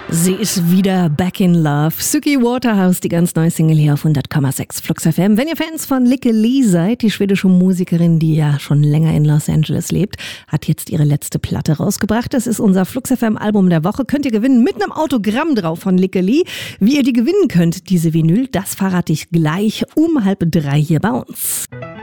Sie ist wieder back in love. Suki Waterhouse, die ganz neue Single hier auf 100,6 Flux FM. Wenn ihr Fans von Lykke Li seid, die schwedische Musikerin, die ja schon länger in Los Angeles lebt, hat jetzt ihre letzte Platte rausgebracht. Das ist unser Flux FM Album der Woche. Könnt ihr gewinnen mit einem Autogramm drauf von Lykke Li. Wie ihr die gewinnen könnt, diese Vinyl, das verrate ich gleich um 2:30 hier bei uns.